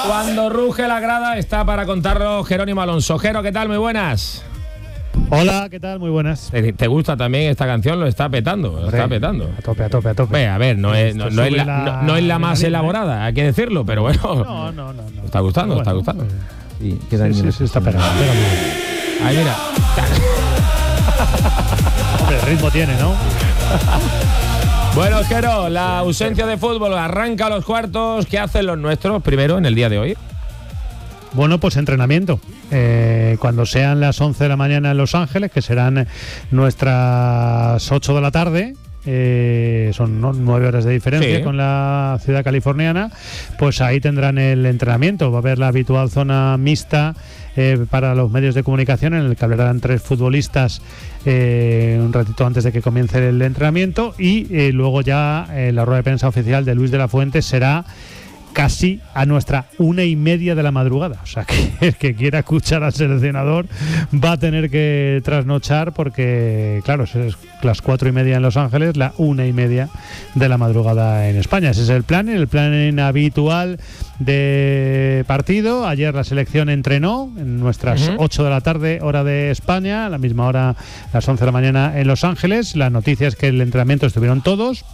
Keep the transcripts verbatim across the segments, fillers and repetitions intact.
Cuando ruge la grada está para contarlo Jerónimo Alonso. Jero, ¿qué tal? Muy buenas. Hola, ¿qué tal? Muy buenas. ¿Te, te gusta también esta canción? Lo está petando, lo Hombre, está petando. A tope, a tope, a tope. Ve, a ver, no es, no, no es la, no, no es la más elaborada, hay que decirlo, pero bueno. No, no, no. no. Está gustando, bueno, está gustando. Sí, sí, sí, sí, está pegando. Ahí mira. Hombre, el ritmo tiene, ¿no? Bueno, Jero, la ausencia de fútbol arranca los cuartos. ¿Qué hacen los nuestros primero en el día de hoy? Bueno, pues entrenamiento. Eh, cuando sean las once de la mañana en Los Ángeles, que serán nuestras ocho de la tarde, eh, son ¿no? nueve horas de diferencia, sí, con la ciudad californiana, pues ahí tendrán el entrenamiento. Va a haber la habitual zona mixta eh, para los medios de comunicación, en el que hablarán tres futbolistas eh, un ratito antes de que comience el entrenamiento, y eh, luego ya eh, la rueda de prensa oficial de Luis de la Fuente será casi a nuestra una y media de la madrugada. O sea que el que quiera escuchar al seleccionador va a tener que trasnochar, porque claro, es las cuatro y media en Los Ángeles, la una y media de la madrugada en España. Ese es el plan, el plan habitual de partido. Ayer la selección entrenó en nuestras uh-huh. ocho de la tarde, hora de España, a la misma hora, las once de la mañana en Los Ángeles. La noticia es que el entrenamiento estuvieron todos,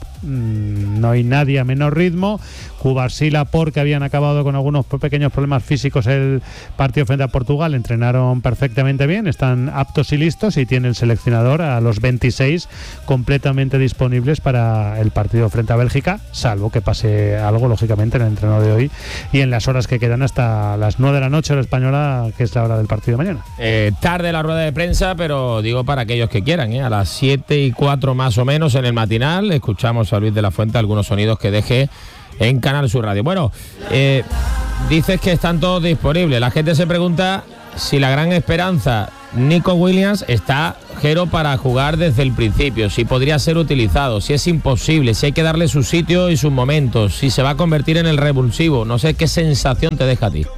mm, no hay nadie a menor ritmo. Cubarsila, porque habían acabado con algunos pequeños problemas físicos el partido frente a Portugal, entrenaron perfectamente bien, están aptos y listos, y tiene el seleccionador a los veintiséis completamente disponibles para el partido frente a Bélgica, salvo que pase algo, lógicamente, en el entreno de hoy y en las horas que quedan hasta las nueve de la noche hora española, que es la hora del partido de mañana. Eh, tarde la rueda de prensa, pero digo para aquellos que quieran, ¿eh? A las siete y cuatro más o menos en el matinal escuchamos a Luis de la Fuente algunos sonidos que deje en Canal Sur Radio. Bueno, eh, dices que están todos disponibles. La gente se pregunta si la gran esperanza, Nico Williams, está, Jero, para jugar desde el principio, si podría ser utilizado, si es imposible, si hay que darle su sitio y sus momentos, si se va a convertir en el revulsivo. No sé qué sensación te deja a ti.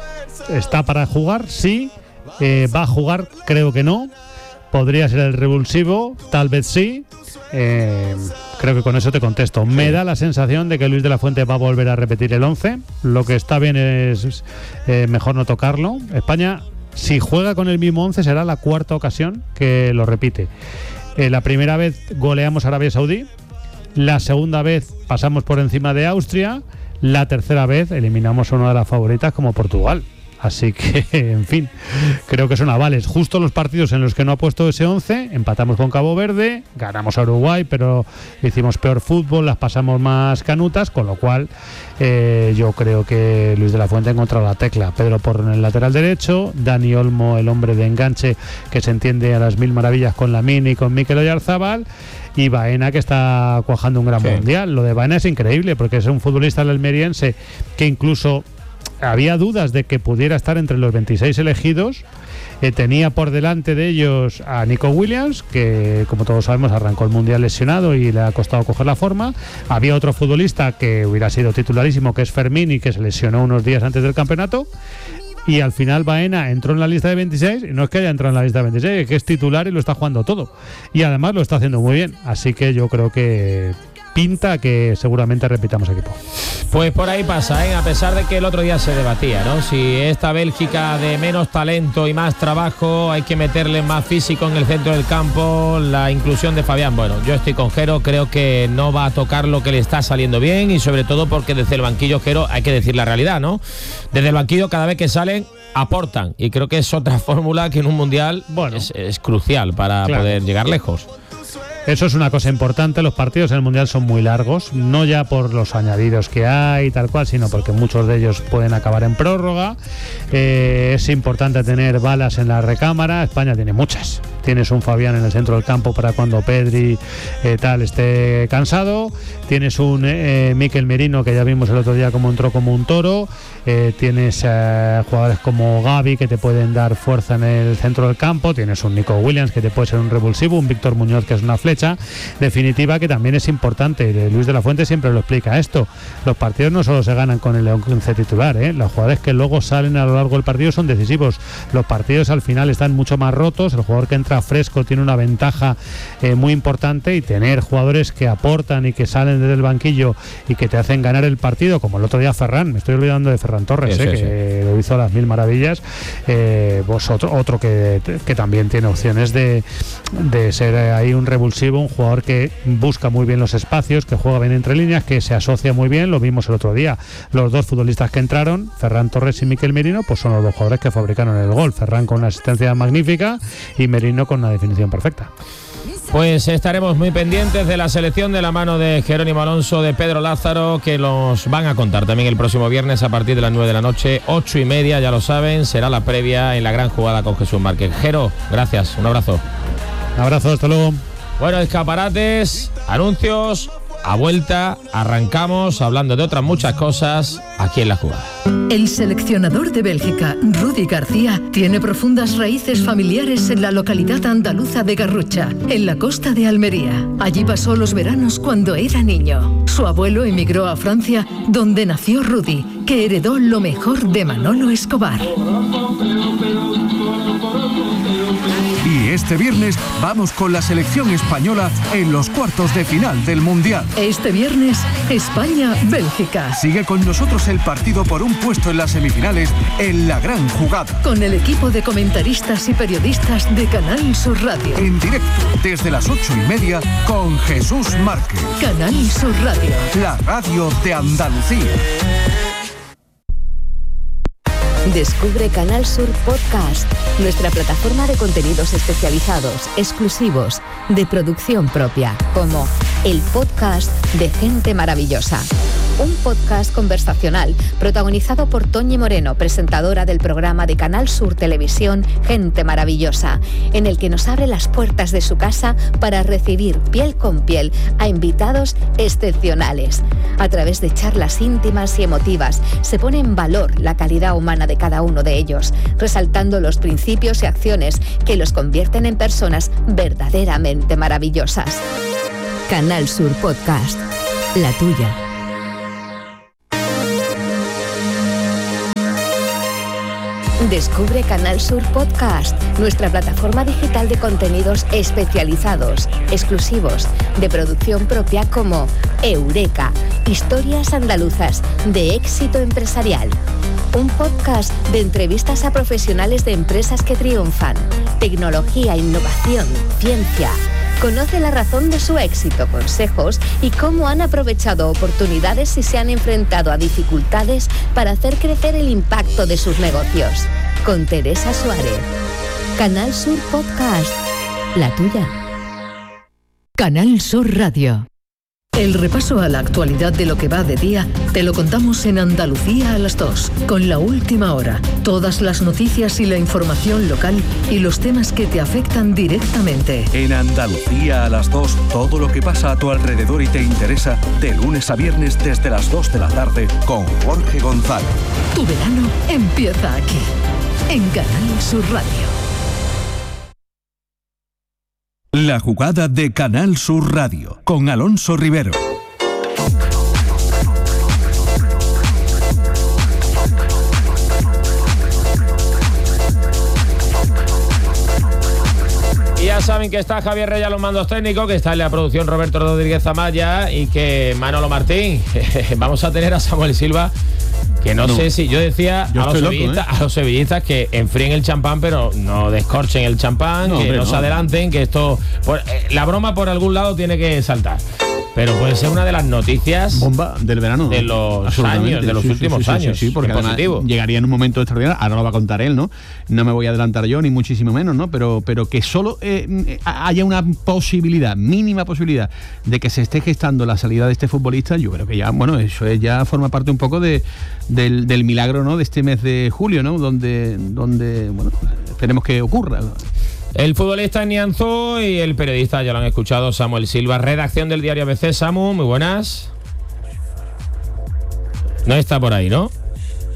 Está para jugar, sí. Eh, va a jugar, creo que no. Podría ser el revulsivo, tal vez sí. Eh, creo que con eso te contesto. Me da la sensación de que Luis de la Fuente va a volver a repetir el once. Lo que está bien es eh, mejor no tocarlo. España, si juega con el mismo once, será la cuarta ocasión que lo repite. Eh, la primera vez goleamos a Arabia Saudí. La segunda vez pasamos por encima de Austria. La tercera vez eliminamos a una de las favoritas como Portugal. Así que, en fin, creo que son avales. Justo los partidos en los que no ha puesto ese once, empatamos con Cabo Verde, ganamos a Uruguay, pero hicimos peor fútbol, las pasamos más canutas, con lo cual eh, yo creo que Luis de la Fuente ha encontrado la tecla. Pedro Porro en el lateral derecho, Dani Olmo, el hombre de enganche que se entiende a las mil maravillas con Lamine y con Mikel Oyarzabal, y Baena, que está cuajando un gran sí. mundial. Lo de Baena es increíble, porque es un futbolista almeriense que incluso había dudas de que pudiera estar entre los veintiséis elegidos. Eh, tenía por delante de ellos a Nico Williams, que como todos sabemos arrancó el mundial lesionado y le ha costado coger la forma. Había otro futbolista que hubiera sido titularísimo, que es Fermín, y que se lesionó unos días antes del campeonato. Y al final Baena entró en la lista de veintiséis, y no es que haya entrado en la lista de veintiséis, es que es titular y lo está jugando todo. Y además lo está haciendo muy bien. Así que yo creo que pinta que seguramente repitamos equipo. Pues por ahí pasa, ¿eh? A pesar de que el otro día se debatía, ¿no? Si esta Bélgica de menos talento y más trabajo hay que meterle más físico en el centro del campo, la inclusión de Fabián. Bueno, yo estoy con Jero, creo que no va a tocar lo que le está saliendo bien, y sobre todo porque desde el banquillo, Jero, hay que decir la realidad, ¿no? Desde el banquillo, cada vez que salen, aportan, y creo que es otra fórmula que en un mundial bueno, es, es crucial para claro. poder llegar lejos. Eso es una cosa importante. Los partidos en el Mundial son muy largos, no ya por los añadidos que hay y tal cual, sino porque muchos de ellos pueden acabar en prórroga. Eh, es importante tener balas en la recámara. España tiene muchas. Tienes un Fabián en el centro del campo para cuando Pedri eh, tal esté cansado. Tienes un eh, Mikel Merino, que ya vimos el otro día cómo entró como un toro. Eh, tienes eh, jugadores como Gavi, que te pueden dar fuerza en el centro del campo. Tienes un Nico Williams, que te puede ser un revulsivo. Un Víctor Muñoz, que es una flecha. fecha definitiva, que también es importante. Luis de la Fuente siempre lo explica esto. Los partidos no solo se ganan con el once titular, ¿eh? Los jugadores que luego salen a lo largo del partido son decisivos. Los partidos al final están mucho más rotos. El jugador que entra fresco tiene una ventaja eh, muy importante, y tener jugadores que aportan y que salen desde el banquillo y que te hacen ganar el partido, como el otro día Ferran, me estoy olvidando de Ferran Torres, sí, eh, sí, que sí. lo hizo a las mil maravillas. Eh, pues otro, otro que, que también tiene opciones de, de ser ahí un revulsivo, un jugador que busca muy bien los espacios, que juega bien entre líneas, que se asocia muy bien. Lo vimos el otro día. Los dos futbolistas que entraron, Ferran Torres y Miquel Merino, pues son los dos jugadores que fabricaron el gol. Ferran con una asistencia magnífica y Merino con una definición perfecta. Pues estaremos muy pendientes de la selección de la mano de Jerónimo Alonso, de Pedro Lázaro, que los van a contar también el próximo viernes a partir de las nueve de la noche, ocho y media, ya lo saben, será la previa en la gran jugada con Jesús Márquez. Jero, gracias, un abrazo. Un abrazo, hasta luego. Bueno, escaparates, anuncios, a vuelta, arrancamos hablando de otras muchas cosas aquí en La Jugada. El seleccionador de Bélgica, Rudy García, tiene profundas raíces familiares en la localidad andaluza de Garrucha, en la costa de Almería. Allí pasó los veranos cuando era niño. Su abuelo emigró a Francia, donde nació Rudy, que heredó lo mejor de Manolo Escobar. Y este viernes vamos con la selección española en los cuartos de final del Mundial. Este viernes, España-Bélgica. Sigue con nosotros el partido por un puesto en las semifinales en La Gran Jugada. Con el equipo de comentaristas y periodistas de Canal Sur Radio. En directo desde las ocho y media con Jesús Márquez. Canal Sur Radio. La radio de Andalucía. Descubre Canal Sur Podcast, nuestra plataforma de contenidos especializados, exclusivos, de producción propia, como el podcast de Gente Maravillosa. Un podcast conversacional protagonizado por Toñi Moreno, presentadora del programa de Canal Sur Televisión Gente Maravillosa, en el que nos abre las puertas de su casa para recibir piel con piel a invitados excepcionales. A través de charlas íntimas y emotivas se pone en valor la calidad humana de cada uno de ellos, resaltando los principios y acciones que los convierten en personas verdaderamente maravillosas. Canal Sur Podcast, la tuya. Descubre Canal Sur Podcast, nuestra plataforma digital de contenidos especializados, exclusivos, de producción propia, como Eureka, historias andaluzas de éxito empresarial. Un podcast de entrevistas a profesionales de empresas que triunfan, tecnología, innovación, ciencia. Conoce la razón de su éxito, consejos y cómo han aprovechado oportunidades y se han enfrentado a dificultades para hacer crecer el impacto de sus negocios. Con Teresa Suárez. Canal Sur Podcast, la tuya. Canal Sur Radio. El repaso a la actualidad de lo que va de día te lo contamos en Andalucía a las dos, con La Última Hora, todas las noticias y la información local y los temas que te afectan directamente. En Andalucía a las dos, todo lo que pasa a tu alrededor y te interesa, de lunes a viernes desde las dos de la tarde con Jorge González. Tu verano empieza aquí, en Canal Sur Radio. La Jugada de Canal Sur Radio, con Alonso Rivero. Y ya saben que está Javier Reyes a los mandos técnicos, que está en la producción Roberto Rodríguez Amaya y que Manolo Martín. Vamos a tener a Samuel Silva, que no, no sé si yo decía yo a, los sevillistas, loco, ¿eh? a los sevillistas que enfríen el champán, pero no descorchen el champán, no, que hombre, no se no. adelanten, que esto... Pues, eh, la broma por algún lado tiene que saltar. Pero puede ser una de las noticias bomba del verano, de los años, de los sí, últimos sí, sí, años. Sí, sí, porque además llegaría en un momento extraordinario. Ahora lo va a contar él, ¿no? No me voy a adelantar yo, ni muchísimo menos, ¿no? Pero, pero que solo eh, haya una posibilidad, mínima posibilidad, de que se esté gestando la salida de este futbolista, yo creo que ya, bueno, eso es, ya forma parte un poco de, del, del milagro, ¿no? De este mes de julio, ¿no? Donde, donde bueno, esperemos que ocurra. El futbolista en Nianzú y el periodista, ya lo han escuchado, Samuel Silva, redacción del diario A B C. Samu, muy buenas. No está por ahí, ¿no?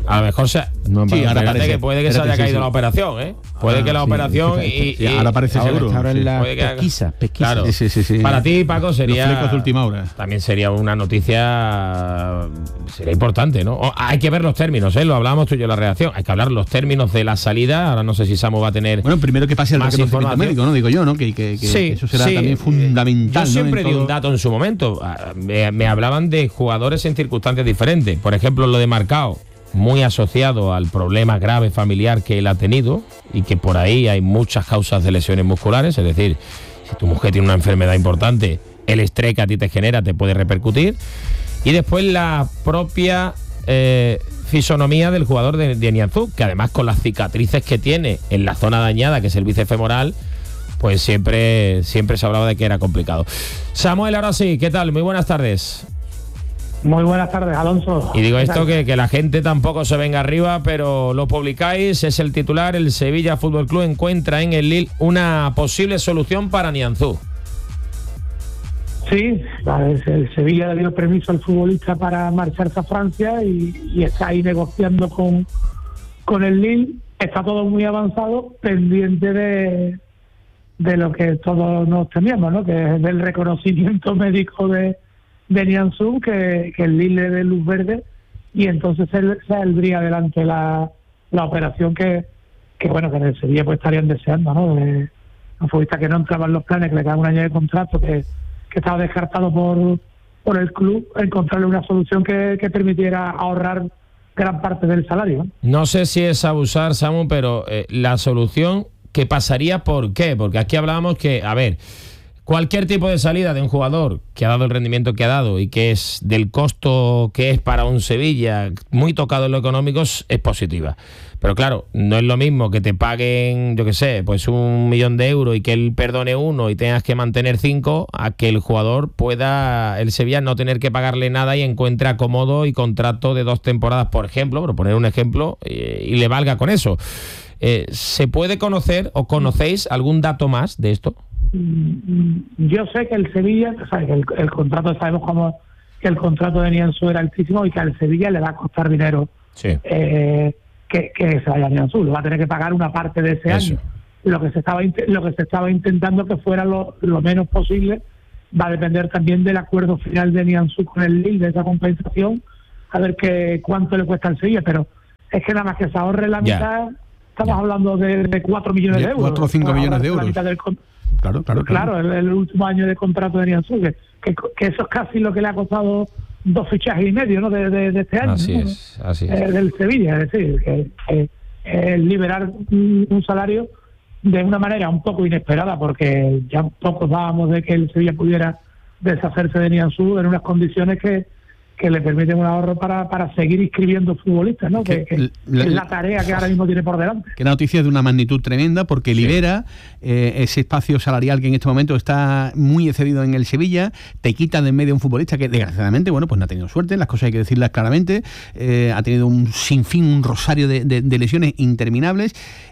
A lo mejor se, no, sí, ahora parece que puede que se haya sí, caído sí. la operación, ¿eh? Puede ah, que la sí, operación y, y ahora parece ahora seguro. Ahora sí. en la puede que pesquisa, pesquisa. Claro. Sí, sí, sí. Para ti, Paco, sería los flecos de última hora. También sería una noticia, sería importante, ¿no? O, hay que ver los términos, ¿eh? Lo hablábamos tú y yo en la redacción. Hay que hablar los términos de la salida. Ahora no sé si Samu va a tener. Bueno, primero que pase el reconocimiento médico, ¿no? Digo yo, ¿no? Que, que, que sí, eso será sí. también fundamental. Yo siempre ¿no? di un dato en su momento. Me, me hablaban de jugadores en circunstancias diferentes. Por ejemplo, lo de Marcao, muy asociado al problema grave familiar que él ha tenido y que por ahí hay muchas causas de lesiones musculares. Es decir, si tu mujer tiene una enfermedad importante, el estrés que a ti te genera te puede repercutir. Y después la propia eh, fisonomía del jugador de, de Nianzú, que además con las cicatrices que tiene en la zona dañada, que es el bíceps femoral, pues siempre, siempre se hablaba de que era complicado. Samuel, ahora sí, ¿qué tal? Muy buenas tardes. Muy buenas tardes, Alonso. Y digo esto que, que la gente tampoco se venga arriba, pero lo publicáis, es el titular. El Sevilla Fútbol Club encuentra en el Lille una posible solución para Nianzú. Sí, el Sevilla le dio permiso al futbolista para marcharse a Francia y, y está ahí negociando con, con el Lille. Está todo muy avanzado, pendiente de, de lo que todos nos temíamos, ¿no? Que es del reconocimiento médico de de Nianzú, que, que el Lille le dé luz verde y entonces él saldría adelante la, la operación que, que bueno, que en el Sevilla pues estarían deseando, ¿no? De un futbolista que no entraba en los planes, que le quedaba un año de contrato, que, que estaba descartado por, por el club, encontrarle una solución que, que permitiera ahorrar gran parte del salario, ¿no? No sé si es abusar, Samu, pero eh, la solución que pasaría, ¿por qué? Porque aquí hablábamos que, a ver, cualquier tipo de salida de un jugador que ha dado el rendimiento que ha dado y que es del costo que es para un Sevilla muy tocado en lo económico es positiva. Pero claro, no es lo mismo que te paguen, yo qué sé, pues un millón de euros y que él perdone uno y tengas que mantener cinco, a que el jugador pueda, el Sevilla, no tener que pagarle nada y encuentre acomodo y contrato de dos temporadas, por ejemplo, por poner un ejemplo, y le valga con eso. Eh, ¿Se puede conocer o conocéis algún dato más de esto? Yo sé que el Sevilla, o sea, que el, el contrato, sabemos cómo que el contrato de Nianzú era altísimo y que al Sevilla le va a costar dinero sí. eh, que, que se vaya a Nianzú, le va a tener que pagar una parte de ese Eso. año. Lo que se estaba lo que se estaba intentando que fuera lo, lo menos posible. Va a depender también del acuerdo final de Nianzú con el Lille, de esa compensación, a ver que cuánto le cuesta al Sevilla, pero es que nada más que se ahorre la yeah. mitad, estamos yeah. hablando de, de cuatro millones de, de euros. cuatro o cinco millones de euros. La mitad del, Claro, claro, claro. Claro, el, el último año de contrato de Nianzú, que, que, que eso es casi lo que le ha costado dos fichajes y medio, ¿no? De, de, de este año. Así ¿no? es, así es. Eh, del Sevilla, es decir, que, que eh, liberar un, un salario de una manera un poco inesperada, porque ya pocos dábamos de que el Sevilla pudiera deshacerse de Nianzú en unas condiciones que que le permiten un ahorro para, para seguir inscribiendo futbolistas, ¿no? Que, que, la, que es la tarea que ahora mismo tiene por delante. Que la noticia es de una magnitud tremenda porque libera sí. eh, ese espacio salarial que en este momento está muy excedido en el Sevilla, te quita de en medio un futbolista que desgraciadamente, bueno, pues no ha tenido suerte, las cosas hay que decirlas claramente, eh, ha tenido un sinfín, un rosario de, de, de lesiones interminables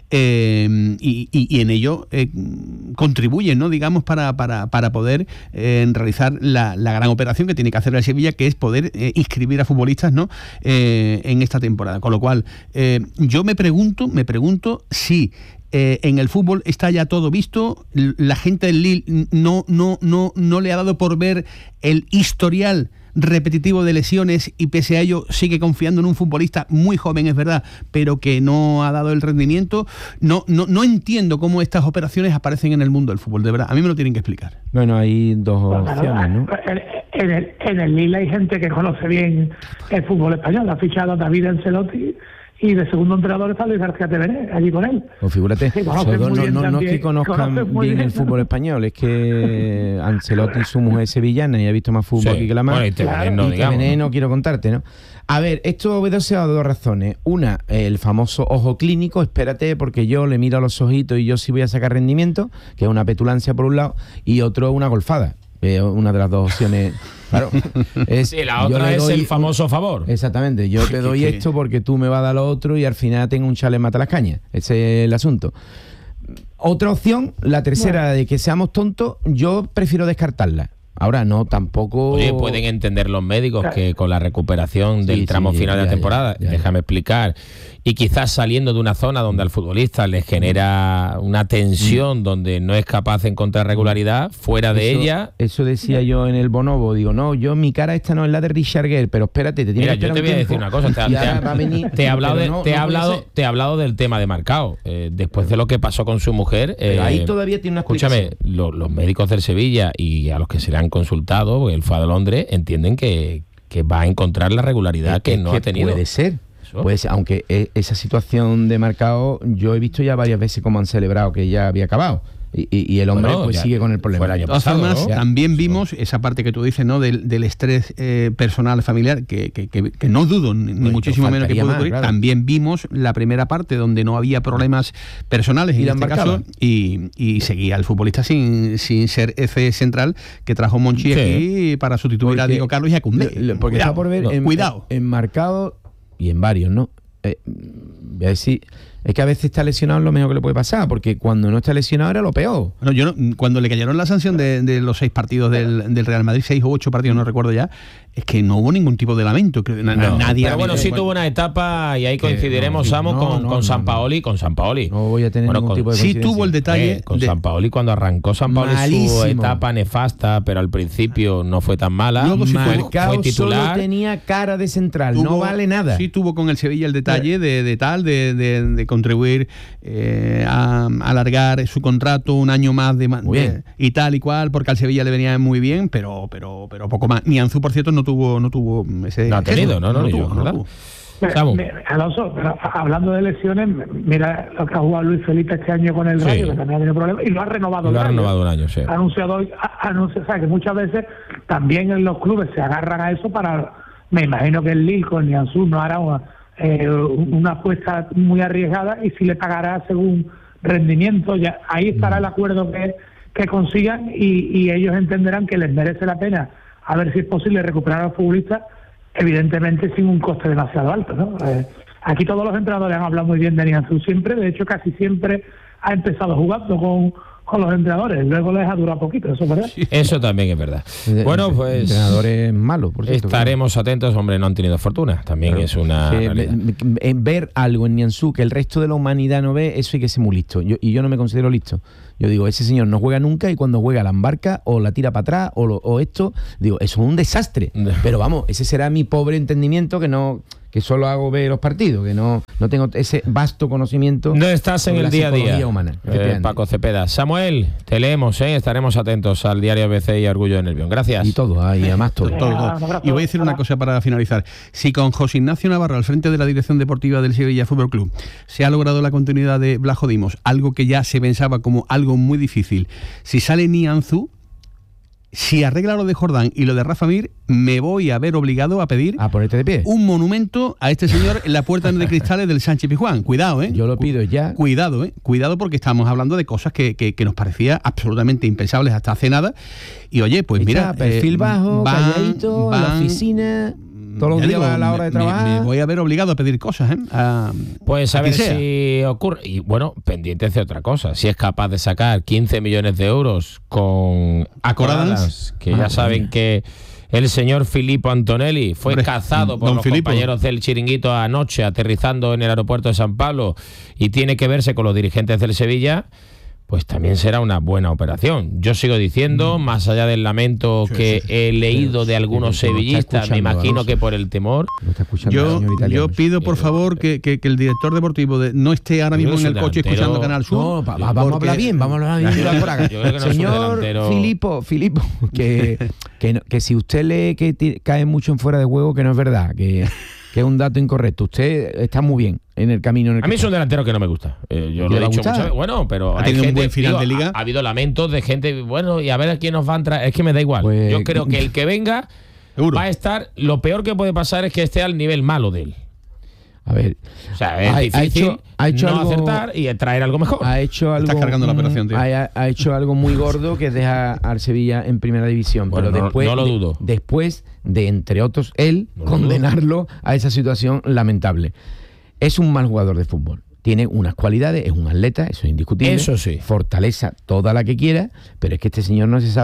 eh, y, y, y en ello eh, contribuyen, ¿no? Digamos, para, para, para poder eh, realizar la, la gran operación que tiene que hacer el Sevilla, que es poder Eh, inscribir a futbolistas, ¿no? Eh, en esta temporada. Con lo cual, eh, yo me pregunto, me pregunto si eh, en el fútbol está ya todo visto. La gente del Lille no, no, no, no le ha dado por ver el historial repetitivo de lesiones y pese a ello sigue confiando en un futbolista muy joven, es verdad, pero que no ha dado el rendimiento. No, no, no entiendo cómo estas operaciones aparecen en el mundo del fútbol, de verdad. A mí me lo tienen que explicar. Bueno, hay dos opciones, ¿no? En el, en el Lille hay gente que conoce bien el fútbol español. Ha fichado a David Ancelotti y de segundo entrenador está Luis García Teveré, allí con él. Pues figúrate, sí, no, no, no es que conozcan bien, bien el fútbol español, es que Ancelotti, su mujer es sevillana y ha visto más fútbol sí. aquí que la más. Bueno, y Teveré no, y digamos, Teveré ¿no? no quiero contarte, ¿no? A ver, esto obedece a dos razones. Una, el famoso ojo clínico, espérate porque yo le miro a los ojitos y yo sí voy a sacar rendimiento, que es una petulancia por un lado, y otro una golfada. Eh, una de las dos opciones, claro. Es, sí, la otra es el famoso favor. Exactamente, yo te doy esto porque tú me vas a dar lo otro y al final tengo un chale mata las cañas. Ese es el asunto. Otra opción, la tercera, bueno. de que seamos tontos, yo prefiero descartarla. Ahora no, tampoco... Oye, pueden entender los médicos que con la recuperación del Sí, tramo sí, final ya, de la ya, temporada, ya, ya. déjame explicar, y quizás saliendo de una zona donde al futbolista les genera una tensión, donde no es capaz de encontrar regularidad, fuera de Eso- ella... Eso decía yo en el bonobo. Digo, no, yo mi cara esta no es la de Richard Gere, pero espérate, te tienes Mira, que yo esperar te un voy a tiempo decir una cosa, te, y te- ahora va a venir- te he hablado, pero de- no- te he no puede hablado, ser. te he hablado del tema de Marcao, eh, después de lo que pasó con su mujer. Pero eh, ahí todavía tiene una Escúchame, explicación. lo- los médicos del Sevilla y a los que se le han consultado, porque él fue a Londres, entienden que, que va a encontrar la regularidad Es que no que ha tenido. Puede ser. Eso. Puede ser, aunque e- esa situación de Marcao, yo he visto ya varias veces cómo han celebrado que ya había acabado. Y, y- y el hombre Bueno, pues ya sigue con el problema. fue el año De todas pasado, formas, ¿no? también vimos esa parte que tú dices, ¿no? Del, del estrés eh, personal, familiar, que, que, que, que no dudo, ni Pues muchísimo menos que faltaría puede más, ocurrir. claro. También vimos la primera parte donde no había problemas personales, Y en la este embarcaba. caso, y, y seguía el futbolista sin, sin ser F central que trajo Monchi Sí. aquí para sustituir a Porque- Diego Carlos y a Koundé. Lo- lo- porque Cuidado, está por ver no, en, cuidado. en, en Marcado y en varios, ¿no? Eh, voy a decir, es que a veces está lesionado es lo mejor que le puede pasar, porque cuando no está lesionado era lo peor. Bueno, yo no- cuando le cayeron la sanción de, de los seis partidos del, del Real Madrid, seis o ocho partidos, no recuerdo ya, es que no hubo ningún tipo de lamento. Creo, na- No, nadie pero bueno, lamentó. sí tuvo una etapa y ahí Que coincidiremos, no, sí, Samu, no, con, no, con no, San no. Paoli, con San Paoli. No voy a tener Bueno, ningún con- tipo de Sí coincidencia. tuvo el detalle Eh, con de- San Paoli cuando arrancó San Paoli Malísimo. su etapa nefasta, pero al principio no fue tan mala. Luego sí fue, fue- Marcao fue titular. solo tenía cara de central, no Tuvo- vale nada. Sí tuvo con el Sevilla el detalle de, de tal, de, de- de contribuir eh, a, a alargar su contrato un año más de, ma- Muy bien. de- y tal y cual, porque al Sevilla le venía muy bien, pero pero pero poco más. Ni Anzu, por cierto, no tuvo no tuvo ese No ha tenido, gesto. no, no, lo yo, tuvo, no lo ¿verdad? tuvo. Mira, Samu. mira, Alonso, pero hablando de lesiones, mira lo que ha jugado Luis Felipe este año con el Sí. Rayo, que también ha tenido problemas, y lo ha renovado. Y lo ha el Rayo. renovado un año, sí. Ha anunciado hoy, ha- ha anunciado, o sea, que muchas veces también en los clubes se agarran a eso para, me imagino que el Lille con Nianzú no hará una, eh, una apuesta muy arriesgada y si le pagará según rendimiento, ya ahí estará el acuerdo que, que consigan y, y ellos entenderán que les merece la pena a ver si es posible recuperar a los futbolistas, evidentemente sin un coste demasiado alto, ¿no? Eh, aquí todos los entrenadores han hablado muy bien de Nianzú siempre, de hecho casi siempre ha empezado jugando con, con los entrenadores, luego les ha durado poquito, eso es verdad. Eso también es verdad. Bueno, pues Entrenadores malos, por cierto. estaremos atentos. Hombre, no han tenido fortuna. También Claro. es una Que realidad. me- me- en ver algo en Nianzú que el resto de la humanidad no ve, eso hay que ser muy listo. Yo, y yo no me considero listo. Yo digo, ese señor no juega nunca y cuando juega la embarca o la tira para atrás o, lo- o esto, digo, eso es un desastre. Pero vamos, ese será mi pobre entendimiento que no que solo hago ver los partidos, que no, no tengo ese vasto conocimiento. No estás en sobre el la día a día, psicología humana, eh, efectivamente. Paco Cepeda. Samuel, te leemos, ¿eh? Estaremos atentos al diario A B C y a Orgullo de Nervión. Gracias. Y todo, ah, y además todo. Todo, todo. un abrazo. Y voy a decir una cosa para finalizar. Si con José Ignacio Navarro al frente de la dirección deportiva del Sevilla Fútbol Club se ha logrado la continuidad de Blajo Dimos, algo que ya se pensaba como algo muy difícil, si sale Nianzú, si arregla lo de Jordán y lo de Rafa Mir, me voy a ver obligado a pedir A ponerte de pie. un monumento a este señor en la puerta de cristales del Sánchez Pizjuán. Cuidado, ¿eh? Yo lo pido ya. Cuidado, ¿eh? Cuidado porque estamos hablando de cosas que, que, que nos parecía absolutamente impensables hasta hace nada. Y oye, pues Está mira... perfil eh, bajo, van- calladito, en la van- oficina, todos los ya días digo, a la hora de me- me- trabajar. Me, voy a ver obligado a pedir cosas, ¿eh? A- Pues a a ver quien sea. si ocurre. Y bueno, pendientes de otra cosa. Si es capaz de sacar quince millones de euros con Acoradans, que Ah, ya saben mira. que el señor Filippo Antonelli fue Hombre, cazado por don los Filippo. compañeros del Chiringuito anoche aterrizando en el aeropuerto de San Pablo y tiene que verse con los dirigentes del Sevilla, pues también será una buena operación. Yo sigo diciendo, más allá del lamento Sí, que sí, sí. he leído de algunos sí, lo está sevillistas, me escuchando, imagino Alonso. que por el temor. Lo está escuchando el Yo, señor italiano. yo pido, por favor, que, que, que el director deportivo de- no esté ahora Yo mismo creo en que el es coche delantero. escuchando Canal Sur. No, va- va- vamos a porque- hablar bien, vamos a hablar bien. de Braga. Yo creo que no es un Señor delantero. Filipo, Filipo, que, que, no- que si usted lee que ti- cae mucho en fuera de juego, que no es verdad, que, que es un dato incorrecto. Usted está muy bien en el camino en el A mí que es un está. delantero que no me gusta. Eh, yo ¿No lo le he va a dicho gustar? muchas veces. Bueno, pero Ha hay tenido un gente, buen final digo, de liga. Ha, ha habido lamentos de gente, bueno, y a ver a quién nos va a entrar. Es que me da igual. Pues- yo creo que el que venga Seguro. va a estar. Lo peor que puede pasar es que esté al nivel malo de él. A ver, O sea, es Ha- ha difícil hecho- ha hecho no algo- acertar y traer algo mejor. ha hecho algo. Estás cargando la mm, operación, tío. Ha, ha hecho algo muy gordo que deja al Sevilla en primera división. Bueno, pero no- después, no lo de- dudo. después de, entre otros, él No lo condenarlo a esa situación lamentable. Es un mal jugador de fútbol. Tiene unas cualidades, es un atleta, eso es indiscutible. Eso sí. Fortaleza toda la que quiera, pero es que este señor no se sabe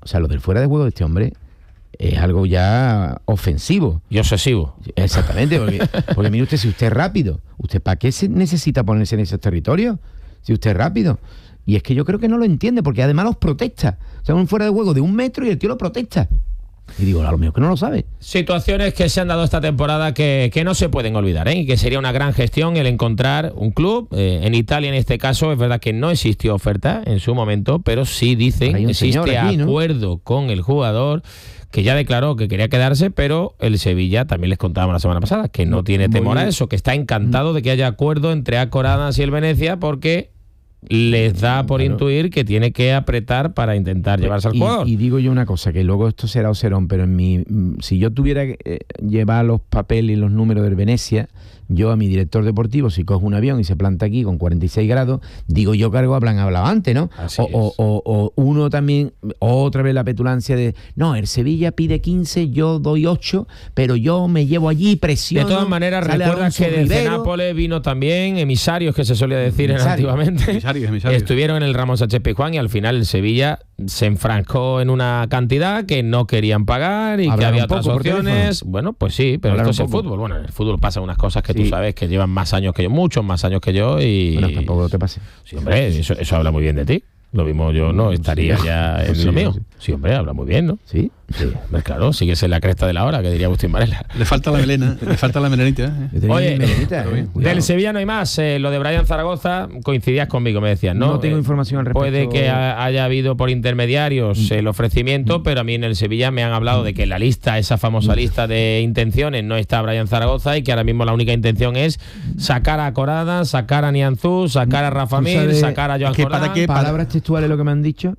O sea, lo del fuera de juego de este hombre es algo ya ofensivo. Y obsesivo. Exactamente, porque, porque mire usted, si usted es rápido, ¿usted para qué se necesita ponerse en esos territorios? Si usted es rápido. Y es que yo creo que no lo entiende, porque además los protesta. O sea, un fuera de juego de un metro y el tío lo protesta. Y digo, a lo mejor que no lo sabe. Situaciones que se han dado esta temporada que, que no se pueden olvidar, ¿eh? Y que sería una gran gestión el encontrar un club. Eh, en Italia, en este caso, es verdad que no existió oferta en su momento, pero sí dicen que existe aquí, ¿no? Acuerdo con el jugador, que ya declaró que quería quedarse, pero el Sevilla, también les contábamos la semana pasada, que no tiene temor a eso, que está encantado de que haya acuerdo entre Acoradanas y el Venecia, porque les da por claro. intuir que tiene que apretar para intentar llevarse al y, jugador. Y digo yo una cosa, que luego esto será o serón, pero en mi, si yo tuviera que eh, llevar los papeles y los números del Venecia, yo a mi director deportivo, si cojo un avión y se planta aquí con cuarenta y seis grados, digo yo que algo hablan hablado antes, ¿no? Así o, o, o, o uno también, otra vez la petulancia de, no, el Sevilla pide quince, yo doy ocho, pero yo me llevo allí, presiono. De todas maneras, recuerda que desde Nápoles vino también emisarios, que se solía decir Emisario. antiguamente. Emisarios, emisarios. Estuvieron en el Ramón Sánchez Pizjuán y al final el Sevilla se enfrancó en una cantidad que no querían pagar y que había otras opciones. Bueno, pues sí, pero esto es el fútbol. Bueno, en el fútbol pasan unas cosas que sí. tú sabes que llevan más años que yo, muchos más años que yo y... Bueno, tampoco te pase. Sí, hombre, eso, eso habla muy bien de ti. Lo mismo yo no estaría sí, ya en sí, lo mío. Sí. sí, hombre, habla muy bien, ¿no? Sí. Sí, pues claro, sigues en la cresta de la hora, que diría Agustín Varela. Le falta la melena, le falta la melenita. ¿eh? Oye, melenita, eh, del Sevilla no hay más. Eh, lo de Brian Zaragoza, coincidías conmigo, me decías, ¿no? No tengo eh, información al respecto. Puede que ha, haya habido por intermediarios el ofrecimiento, mm. pero a mí en el Sevilla me han hablado mm. de que en la lista, esa famosa mm. lista de intenciones, no está Brian Zaragoza y que ahora mismo la única intención es sacar a Corada, sacar a Nianzú, sacar a Rafa Mir, sacar a Joan Jordán. ¿Para qué? Palabras textuales lo que me han dicho.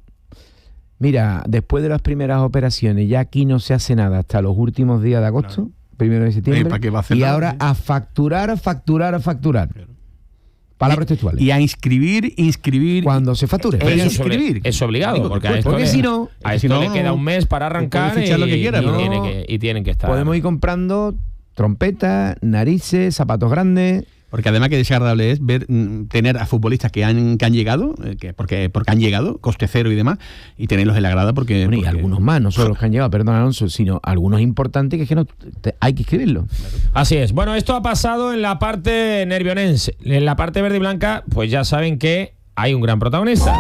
Mira, después de las primeras operaciones, ya aquí no se hace nada hasta los últimos días de agosto, claro. primero de septiembre, y nada, ahora ¿sí? a facturar, a facturar, a facturar. Claro. Palabras textuales. Y a inscribir, inscribir. Cuando se facture. Pero eso inscribir. Es obligado, Digo, porque a esto, porque le, si no, a esto si no, le queda un mes para arrancar y, lo que quiera, y, no, tiene que, y tienen que estar. Podemos ir comprando trompetas, narices, zapatos grandes. Porque además que desagradable es ver tener a futbolistas que han, que han llegado, eh, que porque, porque han llegado, coste cero y demás, y tenerlos en la grada porque... Bueno, y porque... algunos más, no solo los que han llegado, perdón Alonso, sino algunos importantes que es que no te, hay que escribirlo. Así es. Bueno, esto ha pasado en la parte nervionense. En la parte verde y blanca, pues ya saben que hay un gran protagonista.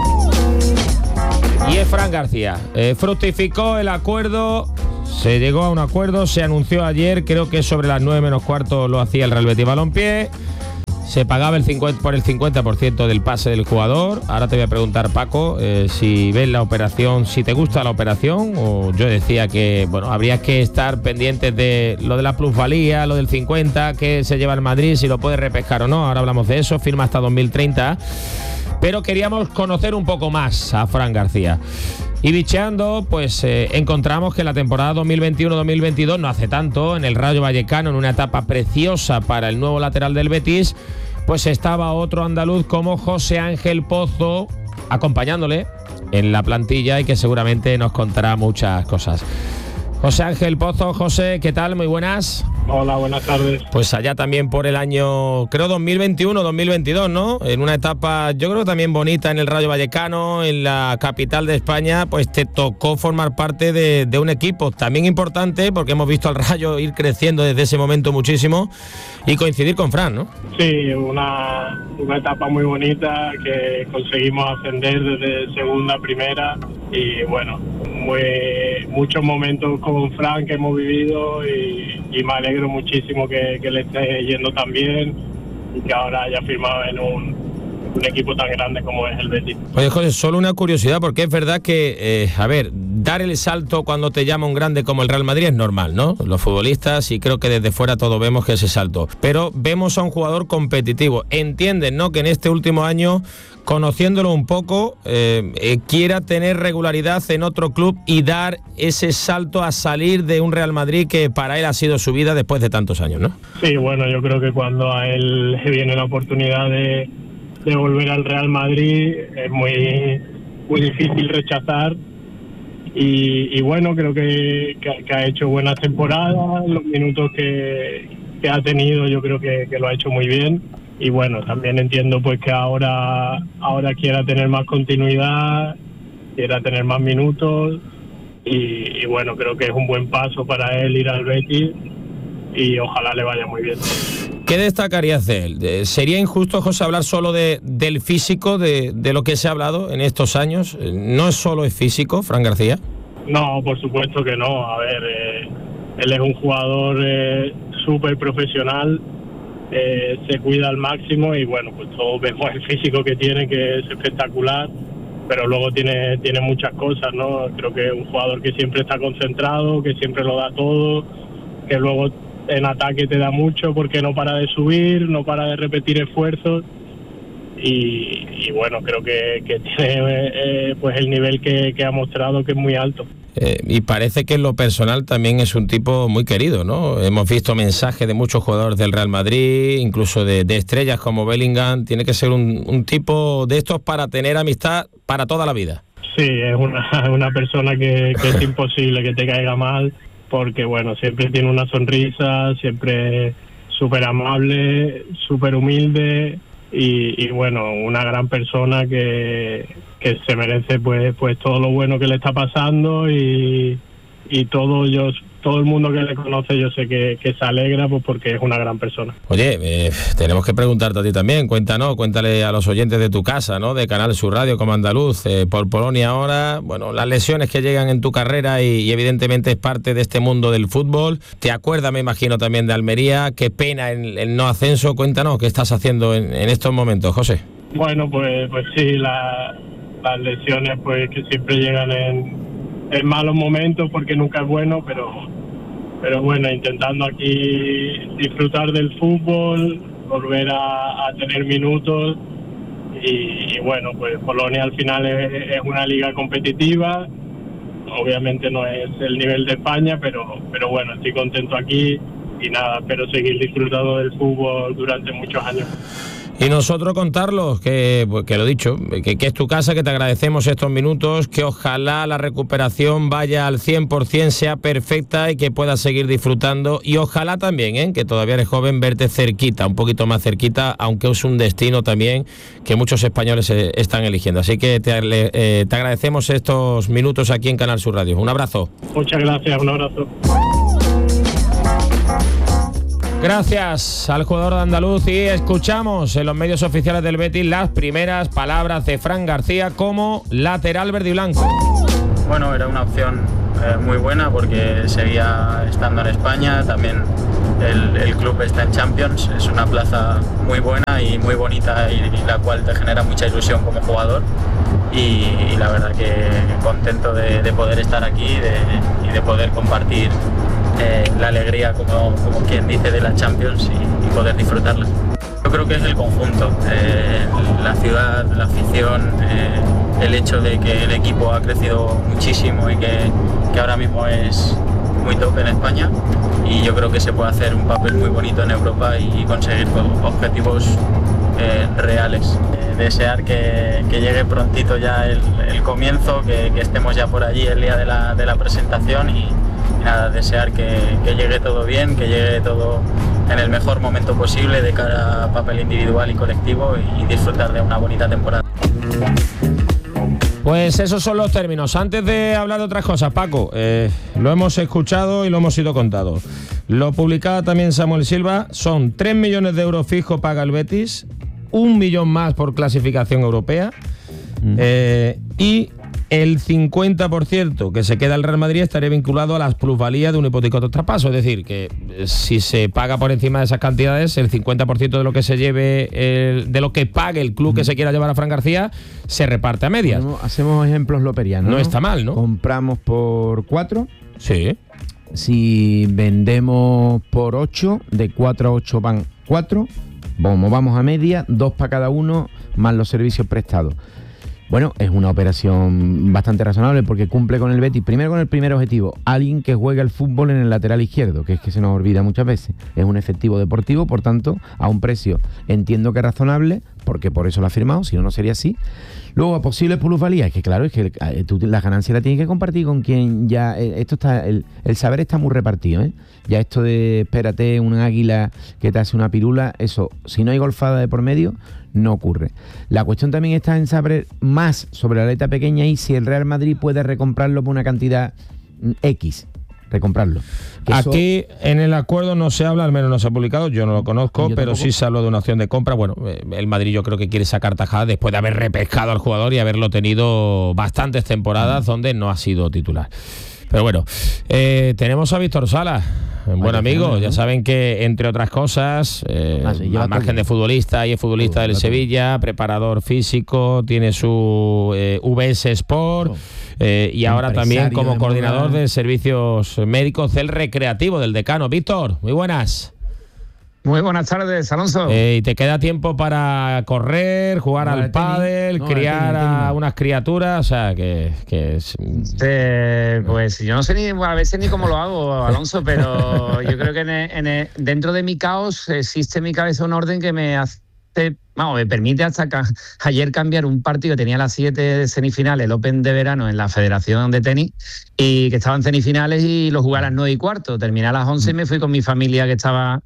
Y es Fran García. Eh, fructificó el acuerdo... Se llegó a un acuerdo, se anunció ayer, creo que sobre las nueve menos cuarto lo hacía el Real Betis Balompié. Se pagaba el cincuenta por el cincuenta por ciento del pase del jugador. Ahora te voy a preguntar, Paco, eh, si ves la operación, si te gusta la operación, o yo decía que bueno, habría que estar pendientes de lo de la plusvalía, lo del cincuenta, que se lleva el Madrid, si lo puede repescar o no. Ahora hablamos de eso, firma hasta dos mil treinta. Pero queríamos conocer un poco más a Fran García. Y bicheando, pues eh, encontramos que la temporada dos mil veintiuno dos mil veintidós, no hace tanto, en el Rayo Vallecano, en una etapa preciosa para el nuevo lateral del Betis, pues estaba otro andaluz como José Ángel Pozo acompañándole en la plantilla y que seguramente nos contará muchas cosas. José Ángel Pozo, José, ¿qué tal? Muy buenas. Hola, buenas tardes. Pues allá también por el año, creo dos mil veintiuno dos mil veintidós, ¿no? En una etapa, yo creo también bonita en el Rayo Vallecano, en la capital de España, pues te tocó formar parte de, de un equipo también importante, porque hemos visto al Rayo ir creciendo desde ese momento muchísimo y coincidir con Fran, ¿no? Sí, una, una etapa muy bonita que conseguimos ascender desde segunda a primera y bueno, muy, muchos momentos con Fran que hemos vivido y, y me alegro muchísimo que, que le esté yendo tan bien y que ahora haya firmado en un, un equipo tan grande como es el Betis. Oye, José, solo una curiosidad, porque es verdad que, eh, a ver, dar el salto cuando te llama un grande como el Real Madrid es normal, ¿no? Los futbolistas, y creo que desde fuera todos vemos que ese salto. Pero vemos a un jugador competitivo. Entienden, ¿no?, que en este último año, conociéndolo un poco, eh, eh, quiera tener regularidad en otro club y dar ese salto a salir de un Real Madrid que para él ha sido su vida después de tantos años, ¿no? Sí, bueno, yo creo que cuando a él le viene la oportunidad de, de volver al Real Madrid es muy, muy difícil rechazar y, y bueno, creo que, que, que ha hecho buenas temporadas, los minutos que, que ha tenido yo creo que, que lo ha hecho muy bien. Y bueno, también entiendo pues que ahora ahora quiera tener más continuidad, quiera tener más minutos y, y bueno, creo que es un buen paso para él ir al Betis y ojalá le vaya muy bien. ¿Qué destacarías de él? ¿Sería injusto, José, hablar solo de, del físico, de, de lo que se ha hablado en estos años? ¿No es solo es físico, Fran García? No, por supuesto que no. A ver, eh, él es un jugador eh, súper profesional, eh, se cuida al máximo y bueno, pues todos vemos el físico que tiene, que es espectacular, pero luego tiene, tiene muchas cosas, ¿no? Creo que es un jugador que siempre está concentrado, que siempre lo da todo, que luego en ataque te da mucho porque no para de subir, no para de repetir esfuerzos y, y bueno, creo que, que tiene eh, pues el nivel que, que ha mostrado, que es muy alto. Eh, y parece que en lo personal también es un tipo muy querido, ¿no? Hemos visto mensajes de muchos jugadores del Real Madrid, incluso de, de estrellas como Bellingham. Tiene que ser un, un tipo de estos para tener amistad para toda la vida. Sí, es una, una persona que, que es imposible que te caiga mal, porque bueno, siempre tiene una sonrisa, siempre súper amable, súper humilde y, y bueno, una gran persona que, que se merece pues pues todo lo bueno que le está pasando y, y todo yo todo el mundo que le conoce yo sé que, que se alegra pues porque es una gran persona. Oye, eh, tenemos que preguntarte a ti también, cuéntanos, cuéntale a los oyentes de tu casa, ¿no? De Canal Sur Radio como andaluz, eh, por Polonia ahora, bueno, las lesiones que llegan en tu carrera y, y evidentemente es parte de este mundo del fútbol. Te acuerdas, me imagino, también de Almería, qué pena el, el no ascenso, cuéntanos, ¿qué estás haciendo en, en estos momentos, José? Bueno, pues pues sí, la, las lesiones pues que siempre llegan en, en malos momentos porque nunca es bueno, pero pero bueno, intentando aquí disfrutar del fútbol, volver a, a tener minutos y, y bueno, pues Polonia al final es, es una liga competitiva, obviamente no es el nivel de España, pero pero bueno, estoy contento aquí y nada, espero seguir disfrutando del fútbol durante muchos años. Y nosotros contarlos, que, pues, que lo dicho, que, que es tu casa, que te agradecemos estos minutos, que ojalá la recuperación vaya al cien por ciento, sea perfecta y que puedas seguir disfrutando. Y ojalá también, ¿eh? que todavía eres joven, verte cerquita, un poquito más cerquita, aunque es un destino también que muchos españoles eh, están eligiendo. Así que te, eh, te agradecemos estos minutos aquí en Canal Sur Radio. Un abrazo. Muchas gracias, un abrazo. Gracias al jugador de andaluz y escuchamos en los medios oficiales del Betis las primeras palabras de Fran García como lateral verde y blanco. Bueno, era una opción eh, muy buena porque seguía estando en España, también el, el club está en Champions, es una plaza muy buena y muy bonita y, y la cual te genera mucha ilusión como jugador y, y la verdad que contento de, de poder estar aquí de, y de poder compartir Eh, la alegría, como, como quien dice, de la Champions y, y poder disfrutarla. Yo creo que es el conjunto, eh, la ciudad, la afición, eh, el hecho de que el equipo ha crecido muchísimo y que, que ahora mismo es muy top en España y yo creo que se puede hacer un papel muy bonito en Europa y, y conseguir objetivos eh, reales. Eh, desear que, que llegue prontito ya el, el comienzo, que, que estemos ya por allí el día de la, de la presentación y nada, desear que, que llegue todo bien, que llegue todo en el mejor momento posible de cara a papel individual y colectivo y, y disfrutar de una bonita temporada. Pues esos son los términos. Antes de hablar de otras cosas, Paco, eh, lo hemos escuchado y lo hemos ido contado. Lo publicaba también Samuel Silva, son tres millones de euros fijo paga el Betis, un millón más por clasificación europea mm. eh, y el cincuenta por ciento que se queda el Real Madrid estaría vinculado a las plusvalías de un hipotético traspaso. Es decir, que si se paga por encima de esas cantidades, el cincuenta por ciento de lo que se lleve, el, de lo que pague el club que se quiera llevar a Fran García, se reparte a medias. Hacemos, hacemos ejemplos loperianos. No, ¿no? Está mal, ¿no? Compramos por cuatro. Sí. Si vendemos por ocho, de cuatro a ocho van cuatro. Como vamos a media, dos para cada uno, más los servicios prestados. Bueno, es una operación bastante razonable porque cumple con el Betis, primero con el primer objetivo, alguien que juegue al fútbol en el lateral izquierdo, que es que se nos olvida muchas veces. Es un efectivo deportivo, por tanto, a un precio entiendo que razonable, porque por eso lo ha firmado, si no, no sería así. Luego, a posibles plusvalías, que claro, es que eh, tú la ganancia la tienes que compartir con quien ya... Eh, esto está el, el saber está muy repartido, ¿eh? Ya esto de espérate, un águila que te hace una pirula, eso, si no hay golfada de por medio, no ocurre. La cuestión también está en saber más sobre la letra pequeña y si el Real Madrid puede recomprarlo por una cantidad X, recomprarlo. Que Aquí eso... en el acuerdo no se habla, al menos no se ha publicado, yo no lo conozco, yo pero tampoco. Sí se habló de una opción de compra. Bueno, el Madrid yo creo que quiere sacar tajada después de haber repescado al jugador y haberlo tenido bastantes temporadas mm. donde no ha sido titular. Pero bueno, eh, tenemos a Víctor Sala, un buen amigo. ¿No? Ya saben que, entre otras cosas, eh, ah, sí, al margen de futbolista y es futbolista oh, del Sevilla, preparador físico, tiene su eh, V S Sport oh. eh, y ahora también como de coordinador moda. de servicios médicos del Recreativo del Decano. Víctor, muy buenas. Muy buenas tardes, Alonso. Eh, ¿Y te queda tiempo para correr, jugar no, al pádel, no, criar tenis, tenis. a unas criaturas? O sea, que... que es... eh, pues yo no sé ni a veces ni cómo lo hago, Alonso, pero yo creo que en el, en el, dentro de mi caos existe en mi cabeza un orden que me hace... Vamos, me permite hasta ca- ayer cambiar un partido que tenía a las siete de semifinales, el Open de verano en la Federación de Tenis, y que estaban semifinales y lo jugué a las nueve y cuarto. Terminé a las once y me fui con mi familia que estaba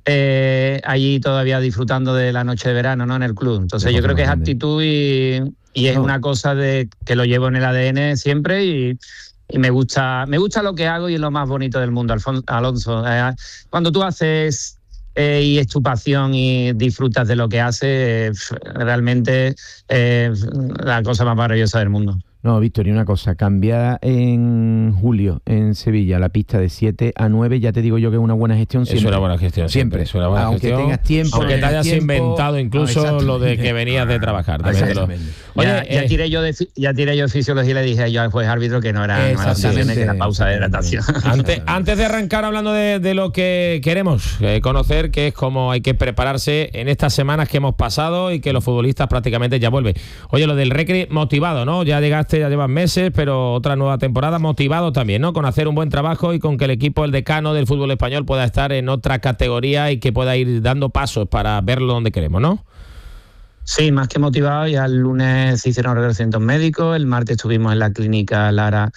eh, allí todavía disfrutando de la noche de verano, ¿no? En el club. Entonces yo creo que es actitud y, y es una cosa de que lo llevo en el A D N siempre y... Y me gusta, me gusta lo que hago y es lo más bonito del mundo, Alonso. Eh, cuando tú haces eh, y es tu pasión y disfrutas de lo que haces, eh, realmente eh, la cosa más maravillosa del mundo. No, Víctor, y una cosa, cambiar en julio en Sevilla la pista de siete a nueve, ya te digo yo que es una buena gestión siempre. Es una buena gestión siempre. siempre. Es una buena aunque gestión, tengas tiempo. Aunque te hayas tiempo, inventado incluso no, lo de que venías de trabajar. Exactamente. Oye, ya, eh, ya, tiré yo de, ya tiré yo de fisiología y le dije yo al juez árbitro que no era nataciones, que era pausa de hidratación. Antes, antes de arrancar hablando de, de lo que queremos eh, conocer, que es cómo hay que prepararse en estas semanas que hemos pasado y que los futbolistas prácticamente ya vuelven. Oye, lo del Recre, motivado, ¿no? Ya llegaste, ya llevas meses, pero otra nueva temporada, motivado también, ¿no? Con hacer un buen trabajo y con que el equipo, el Decano del fútbol español, pueda estar en otra categoría y que pueda ir dando pasos para verlo donde queremos, ¿no? Sí, más que motivado. Ya el lunes se hicieron reconocimientos médicos, el martes estuvimos en la clínica Lara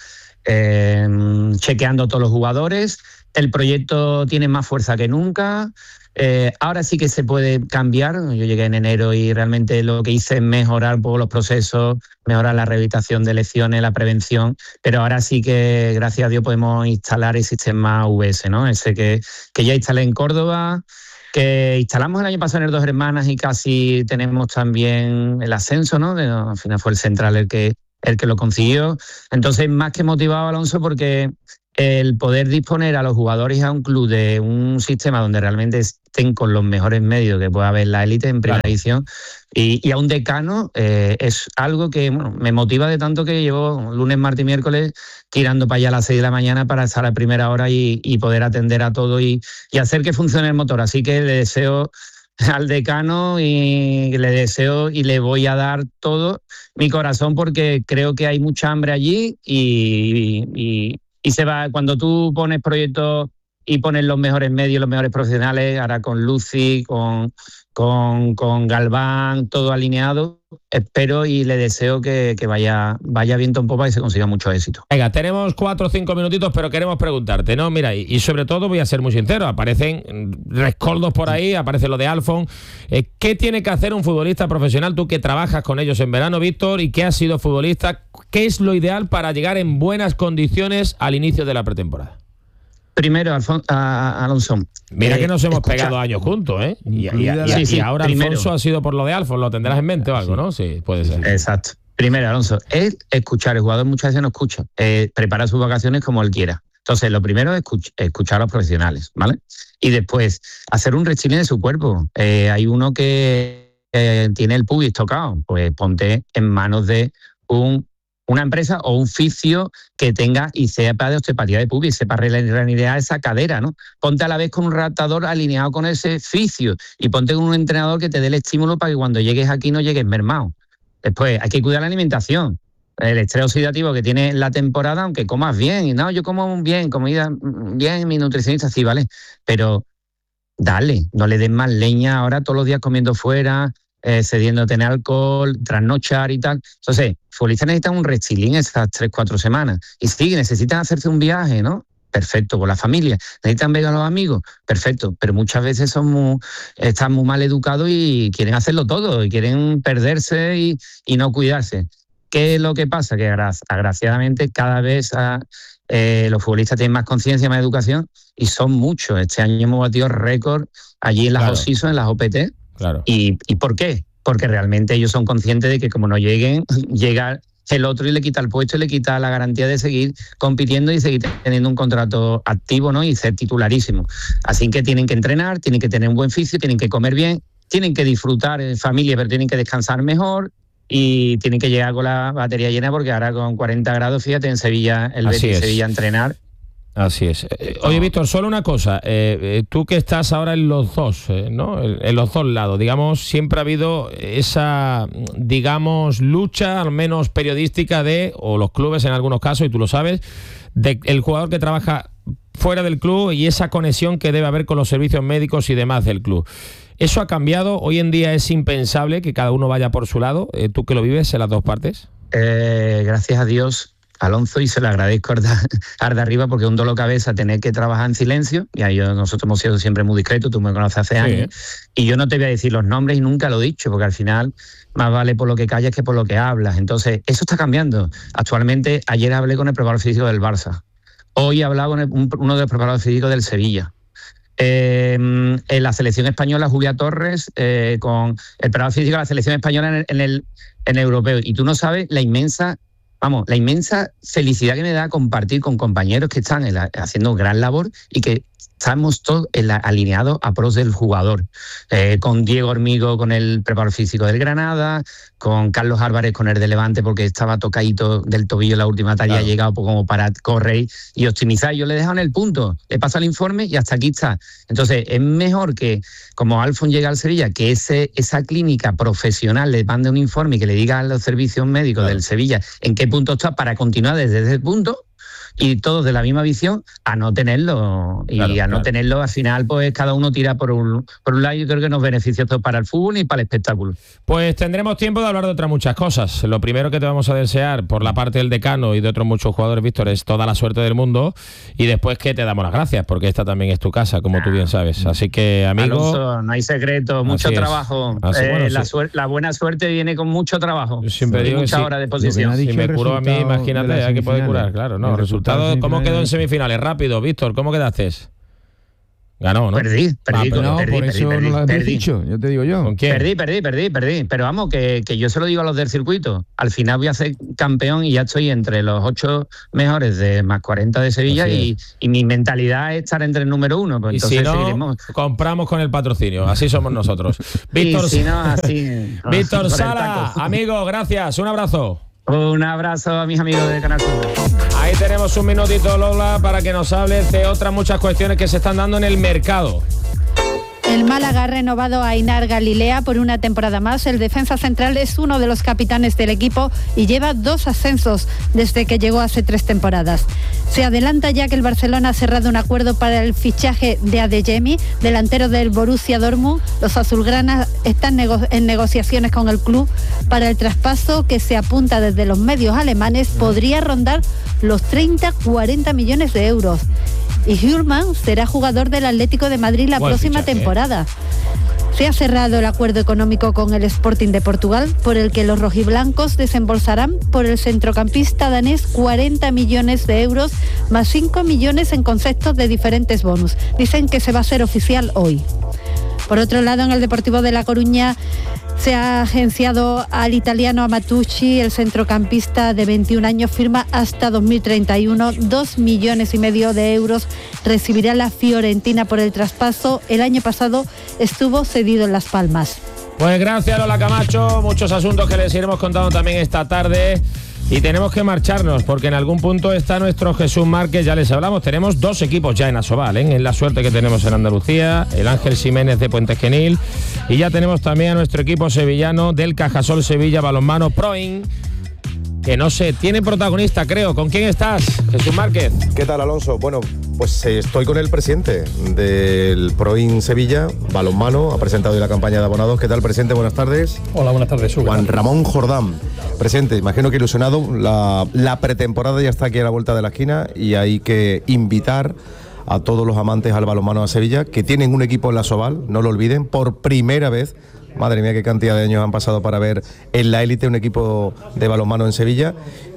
eh, chequeando a todos los jugadores. El proyecto tiene más fuerza que nunca. Eh, ahora sí que se puede cambiar. Yo llegué en enero y realmente lo que hice es mejorar un poco los procesos, mejorar la rehabilitación de lesiones, la prevención, pero ahora sí que, gracias a Dios, podemos instalar el sistema V S, ¿no? Ese que, que ya instalé en Córdoba, que instalamos el año pasado en el Dos Hermanas y casi tenemos también el ascenso, ¿no? De, al final fue el central el que, el que lo consiguió. Entonces, más que motivado, Alonso, porque el poder disponer a los jugadores a un club de un sistema donde realmente estén con los mejores medios que pueda haber la élite en primera claro. división y, y a un decano eh, es algo que bueno, me motiva de tanto que llevo lunes, martes y miércoles tirando para allá a las seis de la mañana para estar a primera hora y, y poder atender a todo y, y hacer que funcione el motor. Así que le deseo al decano y le deseo y le voy a dar todo mi corazón porque creo que hay mucha hambre allí y, y Y se va, cuando tú pones proyectos y pones los mejores medios, los mejores profesionales, ahora con Lucy, con, con, con Galván, todo alineado, espero y le deseo que, que vaya, vaya viento en popa y se consiga mucho éxito. Venga, tenemos cuatro o cinco minutitos, pero queremos preguntarte, ¿no? Mira, y, y sobre todo voy a ser muy sincero, aparecen rescoldos por ahí, aparece lo de Alfon. Eh, ¿Qué tiene que hacer un futbolista profesional? Tú que trabajas con ellos en verano, Víctor, y que has sido futbolista, ¿qué es lo ideal para llegar en buenas condiciones al inicio de la pretemporada? Primero, Alfon- a, a Alonso. Mira eh, que nos hemos escucha. pegado años juntos, ¿eh? Y, y, y, sí, sí, y ahora primero. Alfonso ha sido por lo de Alfon, lo tendrás en mente o algo, ¿no? Sí, puede ser. Exacto. Primero, Alonso, es escuchar. El jugador muchas veces no escucha. Eh, prepara sus vacaciones como él quiera. Entonces, lo primero es escuch- escuchar a los profesionales, ¿vale? Y después, hacer un restyling de su cuerpo. Eh, hay uno que eh, tiene el pubis tocado. Pues ponte en manos de un una empresa o un fisio que tenga y sepa de osteopatía de pubis, sepa realinear esa cadera, ¿no? Ponte a la vez con un adaptador alineado con ese fisio y ponte con un entrenador que te dé el estímulo para que cuando llegues aquí no llegues mermado. Después, hay que cuidar la alimentación. El estrés oxidativo que tiene la temporada, aunque comas bien, y no, yo como bien, comida bien, mi nutricionista sí, vale, pero dale, no le des más leña ahora todos los días comiendo fuera, Eh, cediendo a tener alcohol, trasnochar y tal. Entonces, futbolistas necesitan un restyling esas tres, cuatro semanas. Y sí, necesitan hacerse un viaje, ¿no? Perfecto, con la familia. Necesitan ver a los amigos, perfecto. Pero muchas veces son muy, están muy mal educados y quieren hacerlo todo, y quieren perderse y, y no cuidarse. ¿Qué es lo que pasa? Que agraciadamente cada vez a, eh, los futbolistas tienen más conciencia, más educación, y son muchos. Este año hemos batido récord allí en las Claro. O-S I S O, en las O P T. Claro. ¿Y, ¿Y por qué? Porque realmente ellos son conscientes de que como no lleguen, llega el otro y le quita el puesto y le quita la garantía de seguir compitiendo y seguir teniendo un contrato activo, ¿no? Y ser titularísimo. Así que tienen que entrenar, tienen que tener un buen físico, tienen que comer bien, tienen que disfrutar en familia, pero tienen que descansar mejor y tienen que llegar con la batería llena, porque ahora con cuarenta grados, fíjate, en Sevilla, el Así Betis es. Sevilla a entrenar. Así es. Eh, Oye, Víctor, solo una cosa. Eh, eh, tú que estás ahora en los dos, eh, ¿no? En, en los dos lados, digamos, siempre ha habido esa, digamos, lucha, al menos periodística, de, o los clubes en algunos casos, y tú lo sabes, de el jugador que trabaja fuera del club y esa conexión que debe haber con los servicios médicos y demás del club. ¿Eso ha cambiado? Hoy en día es impensable que cada uno vaya por su lado. Eh, ¿Tú que lo vives en las dos partes? Eh, gracias a Dios, Alonso, y se lo agradezco Arda, Arda arriba, porque es un dolor de cabeza tener que trabajar en silencio. Y ahí yo, nosotros hemos sido siempre muy discretos, tú me conoces hace Sí. años, y yo no te voy a decir los nombres y nunca lo he dicho, porque al final más vale por lo que callas que por lo que hablas. Entonces, eso está cambiando. Actualmente, ayer hablé con el preparador físico del Barça, hoy he hablado con el- un- uno de los preparadores físicos del Sevilla. Eh, en la selección española, Julia Torres, eh, con el preparador físico de la selección española en el, en el, en el europeo. Y tú no sabes la inmensa, vamos, la inmensa felicidad que me da compartir con compañeros que están en la- haciendo gran labor y que estamos todos en la- alineados a pros del jugador. Eh, con Diego Hormigo, con el preparador físico del Granada, con Carlos Álvarez, con el de Levante, porque estaba tocadito del tobillo en la última talla, Claro. ha llegado pues, como para correr y optimizar. Yo le he dejado en el punto, le paso el informe y hasta aquí está. Entonces, es mejor que, como Alfon llega al Sevilla, que ese, esa clínica profesional le mande un informe y que le diga a los servicios médicos Claro. del Sevilla en qué punto está para continuar desde ese punto, y todos de la misma visión, a no tenerlo. Y Claro, a no claro. tenerlo, al final, pues cada uno tira por un, por un lado. Yo creo que nos beneficia todo para el fútbol y para el espectáculo. Pues tendremos tiempo de hablar de otras muchas cosas. Lo primero que te vamos a desear por la parte del decano y de otros muchos jugadores, Víctor, es toda la suerte del mundo, y después que te damos las gracias, porque esta también es tu casa, como tú bien sabes. Así que, amigo... Alonso, no hay secreto, mucho Así es. trabajo. Así, Eh, bueno, la, sí. suer- la buena suerte viene con mucho trabajo. Yo siempre y digo que muchas sí. horas de Lo exposición. que me ha Si dicho me el curo a mí, resultado de imagínate, las ¿a qué puede semifinales? curar? Claro, no. El El resultado, resultado de ¿cómo quedó en semifinales? semifinales? Rápido, Víctor, ¿cómo quedaste? Ganó, ¿no? Perdí, perdí, Ah, pero con- No, perdí, por perdí, eso perdí, no lo habéis perdí. dicho, yo te digo yo. ¿Con quién? Perdí, perdí, perdí, perdí. Pero vamos, que, que yo se lo digo a los del circuito. Al final voy a ser campeón y ya estoy entre los ocho mejores de más cuarenta de Sevilla, Así y, y mi mentalidad es estar entre el número uno. Pues Y entonces si no, seguiremos. compramos con el patrocinio. Así somos nosotros. Víctor, Y si no, así. Víctor por el Sala, taco. amigo, gracias. Un abrazo. Un abrazo a mis amigos de Canal Sur. Ahí tenemos un minutito, Lola, para que nos hables de otras muchas cuestiones que se están dando en el mercado. El Málaga ha renovado a Ainar Galilea por una temporada más. El defensa central es uno de los capitanes del equipo y lleva dos ascensos desde que llegó hace tres temporadas. Se adelanta ya que el Barcelona ha cerrado un acuerdo para el fichaje de Adeyemi, delantero del Borussia Dortmund. Los azulgranas están nego- en negociaciones con el club para el traspaso, que se apunta desde los medios alemanes podría rondar los treinta a cuarenta millones de euros. Y Hürman será jugador del Atlético de Madrid la Buen próxima fichaje, ¿eh? temporada. Se ha cerrado el acuerdo económico con el Sporting de Portugal, por el que los rojiblancos desembolsarán por el centrocampista danés cuarenta millones de euros, más cinco millones en conceptos de diferentes bonus. Dicen que se va a hacer oficial hoy. Por otro lado, en el Deportivo de La Coruña se ha agenciado al italiano Amatucci. El centrocampista de veintiún años firma hasta dos mil treinta y uno, dos millones y medio de euros recibirá la Fiorentina por el traspaso. El año pasado estuvo cedido en Las Palmas. Pues gracias, Lola Camacho. Muchos asuntos que les iremos contando también esta tarde. Y tenemos que marcharnos porque en algún punto está nuestro Jesús Márquez, ya les hablamos. Tenemos dos equipos ya en Asobal, ¿eh? Es la suerte que tenemos en Andalucía, el Ángel Ximénez de Puente Genil. Y ya tenemos también a nuestro equipo sevillano del Cajasol Sevilla Balonmano Proin, que no sé, tiene protagonista, creo. ¿Con quién estás, Jesús Márquez? ¿Qué tal, Alonso? Bueno, pues eh, estoy con el presidente del Proin Sevilla, Balonmano, ha presentado hoy la campaña de abonados. ¿Qué tal, presidente? Buenas tardes. Hola, buenas tardes. Hugo. Juan Ramón Jordán. Presidente, imagino que ilusionado, la, la pretemporada ya está aquí a la vuelta de la esquina y hay que invitar a todos los amantes al balonmano a Sevilla, que tienen un equipo en la Asobal, no lo olviden, por primera vez. Madre mía, qué cantidad de años han pasado para ver en la élite un equipo de balonmano en Sevilla.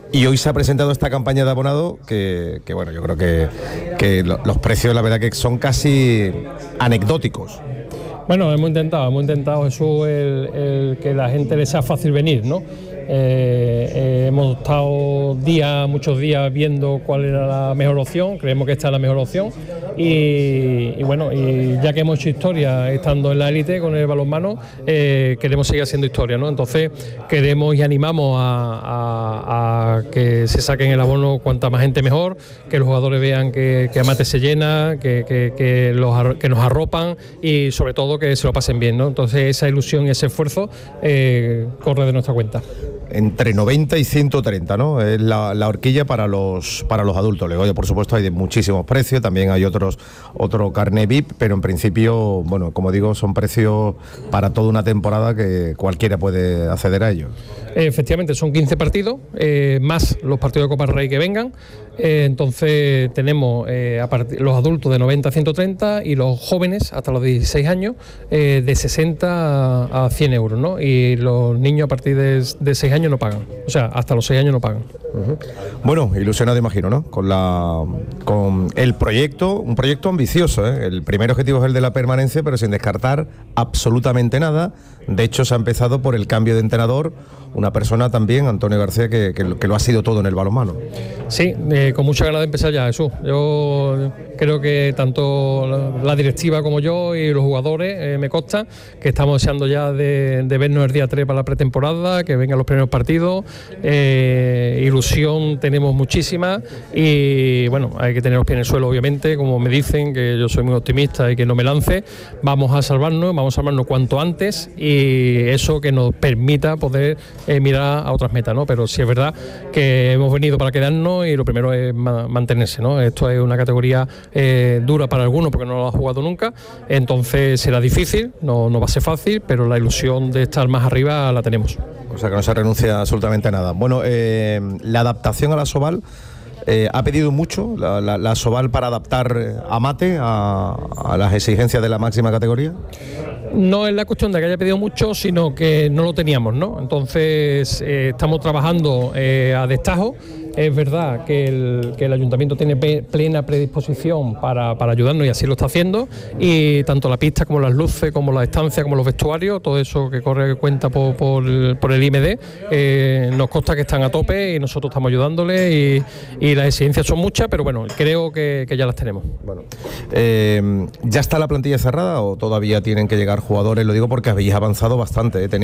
Y hoy se ha presentado esta campaña de abonado que, que bueno, yo creo que, que lo, los precios, la verdad, que son casi anecdóticos. Bueno, hemos intentado, hemos intentado, Jesús, el, el que la gente le sea fácil venir, ¿no? Eh, eh, hemos estado días, muchos días viendo cuál era la mejor opción, creemos que esta es la mejor opción y, y bueno, y ya que hemos hecho historia estando en la élite con el balonmano, eh, queremos seguir haciendo historia, ¿no? Entonces queremos y animamos a, a, a que se saquen el abono cuanta más gente mejor, que los jugadores vean que, que Amate se llena, que, que, que, los, que nos arropan y sobre todo que se lo pasen bien, ¿no? Entonces esa ilusión y ese esfuerzo eh, corre de nuestra cuenta. Entre noventa y ciento treinta, ¿no? Es la, la horquilla para los para los adultos. Luego, por supuesto, hay de muchísimos precios, también hay otros otro carnet V I P, pero en principio, bueno, como digo, son precios para toda una temporada que cualquiera puede acceder a ellos. Efectivamente, son quince partidos, eh, más los partidos de Copa del Rey que vengan. Eh, entonces tenemos eh, a part- los adultos de noventa a ciento treinta y los jóvenes hasta los dieciséis años eh, de sesenta a cien euros, ¿no? Y los niños a partir de, de seis años no pagan, o sea, hasta los seis años no pagan. Uh-huh. Bueno, ilusionado imagino, ¿no? Con la con el proyecto, un proyecto ambicioso, ¿eh? El primer objetivo es el de la permanencia, pero sin descartar absolutamente nada. De hecho, se ha empezado por el cambio de entrenador, una persona también, Antonio García, que, que, que lo ha sido todo en el balonmano. Sí, eh, con mucha ganas de empezar ya, Jesús. Yo creo que tanto la, la directiva como yo y los jugadores, eh, me consta que estamos deseando ya de, de vernos el día tres para la pretemporada, que vengan los primeros partidos. Eh, ilusión tenemos muchísima y bueno, hay que tener los pies en el suelo, obviamente, como me dicen, que yo soy muy optimista y que no me lance. Vamos a salvarnos, vamos a salvarnos cuanto antes y eso que nos permita poder eh, mirar a otras metas, ¿no? Pero sí es verdad que hemos venido para quedarnos y lo primero es ma- mantenerse, ¿no? Esto es una categoría eh, dura para algunos porque no lo ha jugado nunca, entonces será difícil, no, no va a ser fácil, pero la ilusión de estar más arriba la tenemos. O sea que no se renuncia absolutamente a nada. Bueno, eh, la adaptación a la Asobal eh, ha pedido mucho, la, la, la Asobal, para adaptar a Mate a, a las exigencias de la máxima categoría. No es la cuestión de que haya pedido mucho, sino que no lo teníamos, ¿no? Entonces eh, estamos trabajando eh, a destajo. Es verdad que el, que el ayuntamiento tiene pe- plena predisposición para, para ayudarnos y así lo está haciendo, y tanto la pista como las luces, como la estancia, como los vestuarios, todo eso que corre cuenta por, por, por el I M D, eh, nos consta que están a tope y nosotros estamos ayudándoles y, y las exigencias son muchas, pero bueno, creo que, que ya las tenemos. Bueno, eh, ¿ya está la plantilla cerrada o todavía tienen que llegar jugadores? Lo digo porque habéis avanzado bastante, ¿eh?